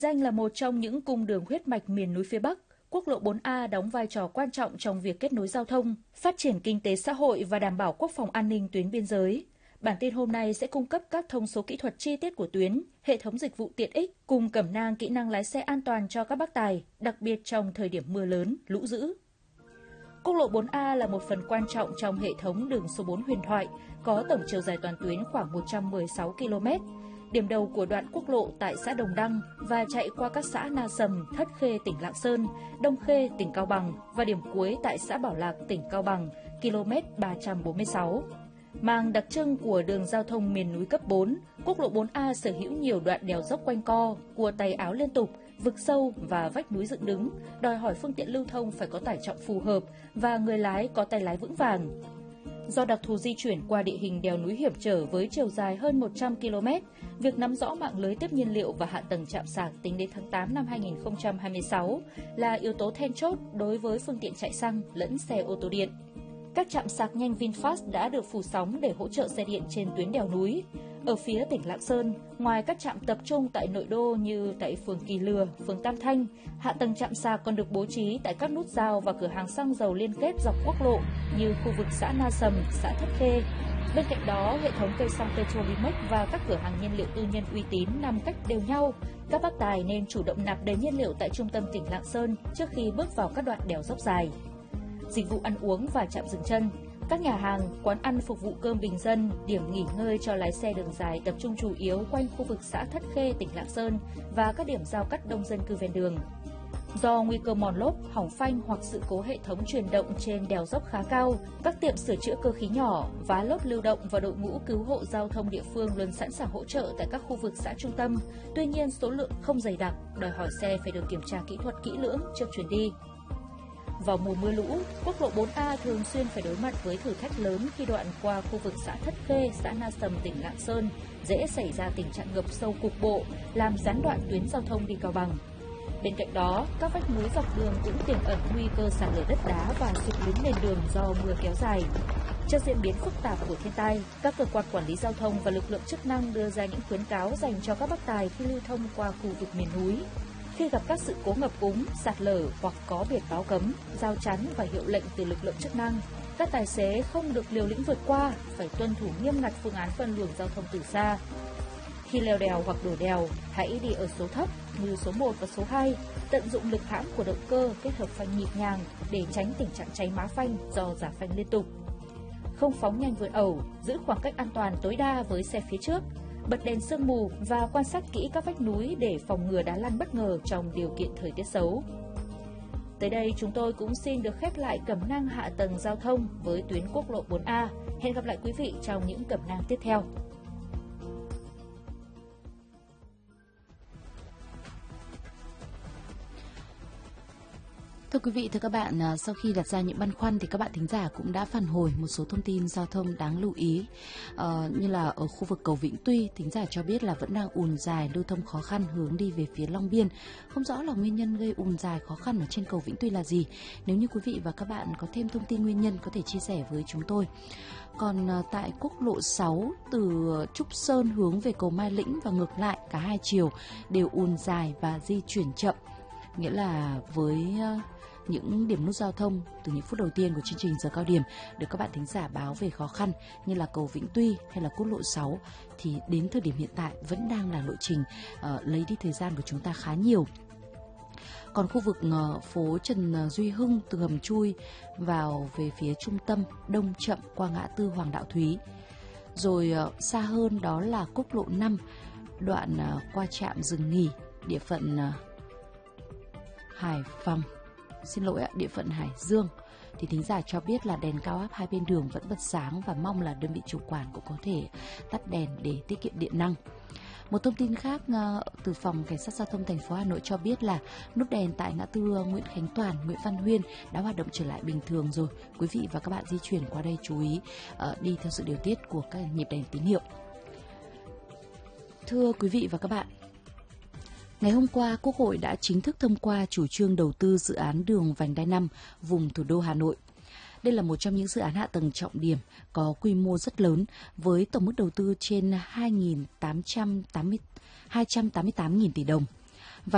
Danh là một trong những cung đường huyết mạch miền núi phía Bắc, quốc lộ 4A đóng vai trò quan trọng trong việc kết nối giao thông, phát triển kinh tế xã hội và đảm bảo quốc phòng an ninh tuyến biên giới. Bản tin hôm nay sẽ cung cấp các thông số kỹ thuật chi tiết của tuyến, hệ thống dịch vụ tiện ích cùng cẩm nang kỹ năng lái xe an toàn cho các bác tài, đặc biệt trong thời điểm mưa lớn, lũ dữ. Quốc lộ 4A là một phần quan trọng trong hệ thống đường số 4 huyền thoại, có tổng chiều dài toàn tuyến khoảng 116 km. Điểm đầu của đoạn quốc lộ tại xã Đồng Đăng và chạy qua các xã Na Sầm, Thất Khê, tỉnh Lạng Sơn, Đông Khê, tỉnh Cao Bằng và điểm cuối tại xã Bảo Lạc, tỉnh Cao Bằng, km 346. Mang đặc trưng của đường giao thông miền núi cấp 4, quốc lộ 4A sở hữu nhiều đoạn đèo dốc quanh co, cua tay áo liên tục, vực sâu và vách núi dựng đứng, đòi hỏi phương tiện lưu thông phải có tải trọng phù hợp và người lái có tay lái vững vàng. Do đặc thù di chuyển qua địa hình đèo núi hiểm trở với chiều dài hơn 100 km, việc nắm rõ mạng lưới tiếp nhiên liệu và hạ tầng trạm sạc tính đến tháng 8 năm 2026 là yếu tố then chốt đối với phương tiện chạy xăng lẫn xe ô tô điện. Các trạm sạc nhanh VinFast đã được phủ sóng để hỗ trợ xe điện trên tuyến đèo núi. Ở phía tỉnh Lạng Sơn, ngoài các trạm tập trung tại nội đô như tại phường Kỳ Lừa, phường Tam Thanh, hạ tầng trạm sạc còn được bố trí tại các nút giao và cửa hàng xăng dầu liên kết dọc quốc lộ như khu vực xã Na Sầm, xã Thất Khê. Bên cạnh đó, hệ thống cây xăng Petrolimex và các cửa hàng nhiên liệu tư nhân uy tín nằm cách đều nhau. Các bác tài nên chủ động nạp đầy nhiên liệu tại trung tâm tỉnh Lạng Sơn trước khi bước vào các đoạn đèo dốc dài. Dịch vụ ăn uống và trạm dừng chân. Các nhà hàng, quán ăn phục vụ cơm bình dân, điểm nghỉ ngơi cho lái xe đường dài tập trung chủ yếu quanh khu vực xã Thất Khê, tỉnh Lạng Sơn và các điểm giao cắt đông dân cư ven đường. Do nguy cơ mòn lốp, hỏng phanh hoặc sự cố hệ thống truyền động trên đèo dốc khá cao, các tiệm sửa chữa cơ khí nhỏ, vá lốp lưu động và đội ngũ cứu hộ giao thông địa phương luôn sẵn sàng hỗ trợ tại các khu vực xã trung tâm. Tuy nhiên, số lượng không dày đặc, đòi hỏi xe phải được kiểm tra kỹ thuật kỹ lưỡng trước chuyến đi. Vào mùa mưa lũ, quốc lộ 4A thường xuyên phải đối mặt với thử thách lớn khi đoạn qua khu vực xã Thất Khê, xã Na Sầm, tỉnh Lạng Sơn, dễ xảy ra tình trạng ngập sâu cục bộ, làm gián đoạn tuyến giao thông đi Cao Bằng. Bên cạnh đó, các vách núi dọc đường cũng tiềm ẩn nguy cơ sạt lở đất đá và sụt lún nền đường do mưa kéo dài. Trước diễn biến phức tạp của thiên tai, các cơ quan quản lý giao thông và lực lượng chức năng đưa ra những khuyến cáo dành cho các bác tài khi lưu thông qua khu vực miền núi. Khi gặp các sự cố ngập úng, sạt lở hoặc có biển báo cấm, rào chắn và hiệu lệnh từ lực lượng chức năng, các tài xế không được liều lĩnh vượt qua, phải tuân thủ nghiêm ngặt phương án phân luồng giao thông từ xa. Khi leo đèo hoặc đổ đèo, hãy đi ở số thấp như số 1 và số 2, tận dụng lực hãm của động cơ kết hợp phanh nhịp nhàng để tránh tình trạng cháy má phanh do rả phanh liên tục. Không phóng nhanh vượt ẩu, giữ khoảng cách an toàn tối đa với xe phía trước, bật đèn sương mù và quan sát kỹ các vách núi để phòng ngừa đá lăn bất ngờ trong điều kiện thời tiết xấu. Tới đây chúng tôi cũng xin được khép lại cẩm nang hạ tầng giao thông với tuyến quốc lộ 4A. Hẹn gặp lại quý vị trong những cẩm nang tiếp theo. Thưa quý vị, thưa các bạn, sau khi đặt ra những băn khoăn thì các bạn thính giả cũng đã phản hồi một số thông tin giao thông đáng lưu ý. Như là ở khu vực cầu Vĩnh Tuy, thính giả cho biết là vẫn đang ùn dài, lưu thông khó khăn hướng đi về phía Long Biên. Không rõ là nguyên nhân gây ùn dài khó khăn ở trên cầu Vĩnh Tuy là gì. Nếu như quý vị và các bạn có thêm thông tin nguyên nhân có thể chia sẻ với chúng tôi. Còn tại quốc lộ 6 từ Trúc Sơn hướng về cầu Mai Lĩnh và ngược lại cả hai chiều đều ùn dài và di chuyển chậm. Nghĩa là với những điểm nút giao thông từ những phút đầu tiên của chương trình giờ cao điểm được các bạn thính giả báo về khó khăn như là cầu Vĩnh Tuy hay là quốc lộ 6 thì đến thời điểm hiện tại vẫn đang là lộ trình lấy đi thời gian của chúng ta khá nhiều. Còn khu vực phố Trần Duy Hưng từ hầm chui vào về phía trung tâm đông chậm qua ngã tư Hoàng Đạo Thúy. Rồi xa hơn đó là quốc lộ 5 đoạn qua trạm dừng nghỉ địa phận Hải Phòng. Xin lỗi ạ, địa phận Hải Dương thì thính giả cho biết là đèn cao áp hai bên đường vẫn bật sáng và mong là đơn vị chủ quản cũng có thể tắt đèn để tiết kiệm điện năng. Một thông tin khác từ phòng cảnh sát giao thông thành phố Hà Nội cho biết là nút đèn tại ngã tư Nguyễn Khánh Toàn, Nguyễn Văn Huyên đã hoạt động trở lại bình thường rồi. Quý vị và các bạn di chuyển qua đây chú ý đi theo sự điều tiết của các nhịp đèn tín hiệu. Thưa quý vị và các bạn, ngày hôm qua, Quốc hội đã chính thức thông qua chủ trương đầu tư dự án đường vành đai 5 vùng thủ đô Hà Nội. Đây là một trong những dự án hạ tầng trọng điểm có quy mô rất lớn với tổng mức đầu tư trên 288.000 tỷ đồng.